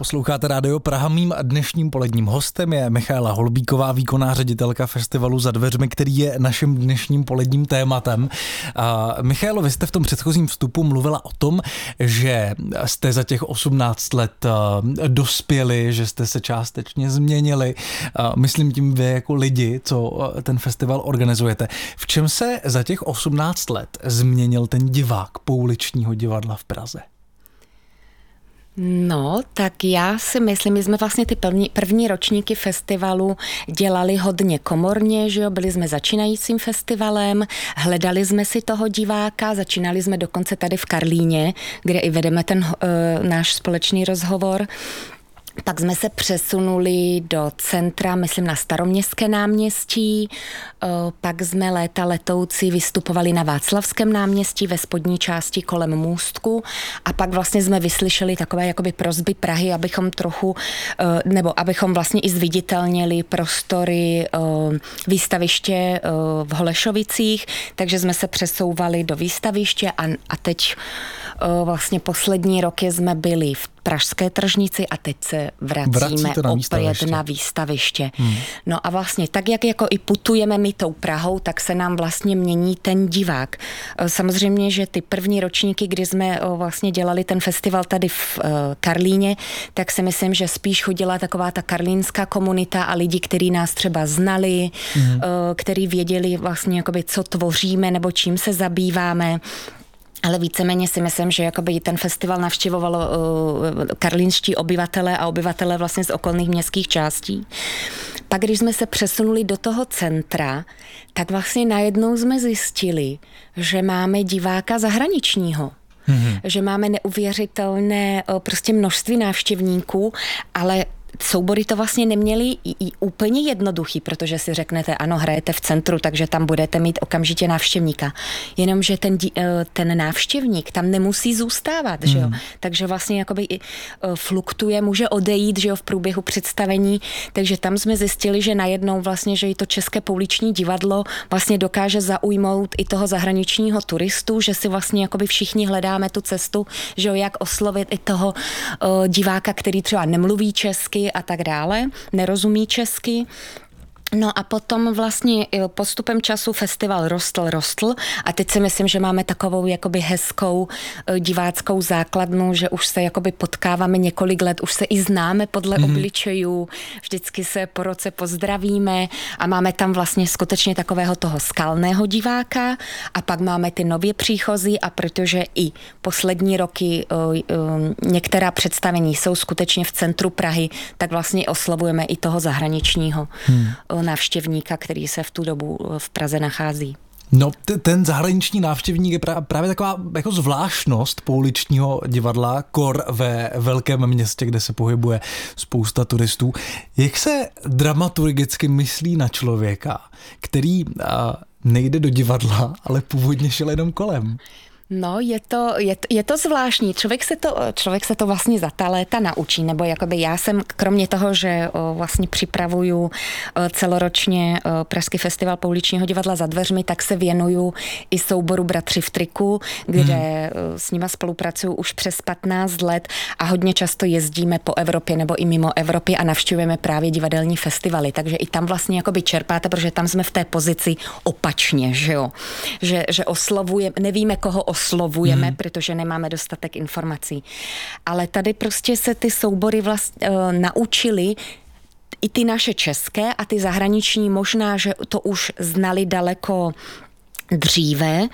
Posloucháte Rádio Praha. Mým dnešním poledním hostem je Michaela Holubíková, výkonná ředitelka festivalu Za dveřmi, který je naším dnešním poledním tématem. Michaelo, vy jste v tom předchozím vstupu mluvila o tom, že jste za těch 18 let dospěli, že jste se částečně změnili. Myslím tím vy jako lidi, co ten festival organizujete. V čem se za těch 18 let změnil ten divák pouličního divadla v Praze? No, tak já si myslím, my jsme vlastně ty první ročníky festivalu dělali hodně komorně, že jo, byli jsme začínajícím festivalem, hledali jsme si toho diváka, začínali jsme dokonce tady v Karlíně, kde i vedeme ten náš společný rozhovor. Pak jsme se přesunuli do centra, myslím na Staroměstské náměstí, pak jsme léta letoucí vystupovali na Václavském náměstí ve spodní části kolem Můstku a pak vlastně jsme vyslyšeli takové jakoby prosby Prahy, abychom trochu, nebo abychom vlastně i zviditelnili prostory výstaviště v Holešovicích, takže jsme se přesouvali do výstaviště a teď vlastně poslední roky jsme byli v Pražské tržnici a teď se vracíme opět na výstaviště. No a vlastně tak, jak jako i putujeme my tou Prahou, tak se nám vlastně mění ten divák. Samozřejmě, že ty první ročníky, kdy jsme vlastně dělali ten festival tady v Karlíně, tak si myslím, že spíš chodila taková ta karlínská komunita a lidi, kteří nás třeba znali, kteří věděli vlastně, jakoby, co tvoříme nebo čím se zabýváme. Ale víceméně si myslím, že jakoby ten festival navštěvovalo karlínští obyvatele a obyvatele vlastně z okolních městských částí. Pak, když jsme se přesunuli do toho centra, tak vlastně najednou jsme zjistili, že máme diváka zahraničního. Že máme neuvěřitelné prostě množství návštěvníků, ale soubory to vlastně neměli úplně jednoduchý, protože si řeknete, ano, hrajete v centru, takže tam budete mít okamžitě návštěvníka. Jenomže ten návštěvník tam nemusí zůstávat, že jo? Takže vlastně jakoby fluktuje, může odejít, že jo, v průběhu představení, takže tam jsme zjistili, že najednou vlastně, že i to české pouliční divadlo vlastně dokáže zaujmout i toho zahraničního turistu, že si vlastně jakoby všichni hledáme tu cestu, že jo, jak oslovit i toho diváka, který třeba nemluví česky a tak dále, nerozumí česky. No a potom vlastně postupem času festival rostl a teď si myslím, že máme takovou jakoby hezkou diváckou základnu, že už se jakoby potkáváme několik let, už se i známe podle obličejů, vždycky se po roce pozdravíme a máme tam vlastně skutečně takového toho skalného diváka a pak máme ty nově příchozí a protože i poslední roky některá představení jsou skutečně v centru Prahy, tak vlastně oslovujeme i toho zahraničního návštěvníka, který se v tu dobu v Praze nachází. No, ten zahraniční návštěvník je právě taková jako zvláštnost pouličního divadla, kor ve velkém městě, kde se pohybuje spousta turistů. Jak se dramaturgicky myslí na člověka, který nejde do divadla, ale původně šel jenom kolem? No, je to zvláštní. Člověk se to vlastně za ta léta naučí, nebo jakoby já jsem, kromě toho, že vlastně připravuju celoročně Pražský festival pouličního divadla Za dveřmi, tak se věnuju i souboru Bratři v triku, kde s nima spolupracuju už přes 15 let a hodně často jezdíme po Evropě nebo i mimo Evropy a navštěvujeme právě divadelní festivaly, takže i tam vlastně jakoby čerpáte, protože tam jsme v té pozici opačně, že jo, že oslovujeme, nevíme, koho oslovujeme, protože nemáme dostatek informací. Ale tady prostě se ty soubory naučili i ty naše české a ty zahraniční možná, že to už znali daleko dříve,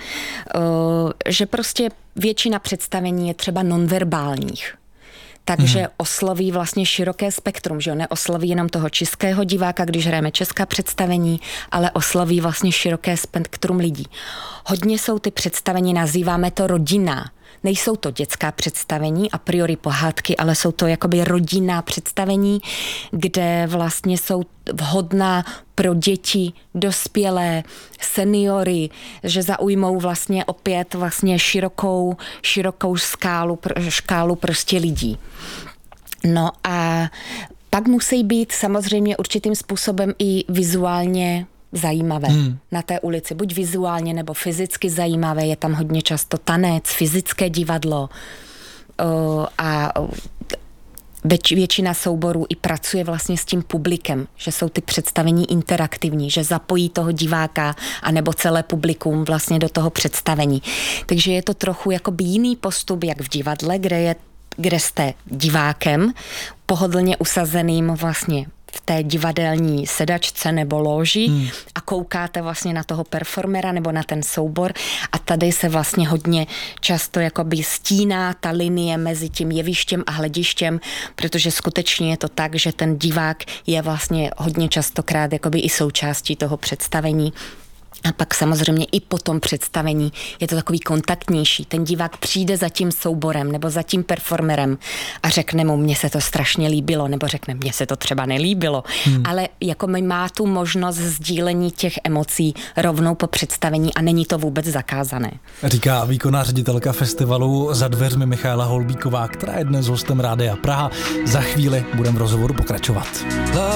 že prostě většina představení je třeba nonverbálních. Takže osloví vlastně široké spektrum, že jo, neosloví jenom toho českého diváka, když hrajeme česká představení, ale osloví vlastně široké spektrum lidí. Hodně jsou ty představení, nazýváme to rodinná. Nejsou to dětská představení, a priori pohádky, ale jsou to jakoby rodinná představení, kde vlastně jsou vhodná pro děti, dospělé, seniory, že zaujmou vlastně opět vlastně širokou škálu prostě lidí. No a pak musí být samozřejmě určitým způsobem i vizuálně zajímavé na té ulici. Buď vizuálně nebo fyzicky zajímavé. Je tam hodně často tanec, fyzické divadlo a většina souborů i pracuje vlastně s tím publikem, že jsou ty představení interaktivní, že zapojí toho diváka anebo celé publikum vlastně do toho představení. Takže je to trochu jakoby jiný postup, jak v divadle, kde jste divákem, pohodlně usazeným vlastně v té divadelní sedačce nebo lóži a koukáte vlastně na toho performera nebo na ten soubor a tady se vlastně hodně často jakoby stíná ta linie mezi tím jevištěm a hledištěm, protože skutečně je to tak, že ten divák je vlastně hodně častokrát jakoby i součástí toho představení. A pak samozřejmě i po tom představení je to takový kontaktnější. Ten divák přijde za tím souborem nebo za tím performerem a řekne mu, mně se to strašně líbilo, nebo řekne, mně se to třeba nelíbilo. Ale jako má tu možnost sdílení těch emocí rovnou po představení a není to vůbec zakázané. Říká výkonná ředitelka festivalu Za dveřmi Michaela Holubíková, která je dnes hostem Rádia Praha. Za chvíli budeme v rozhovoru pokračovat.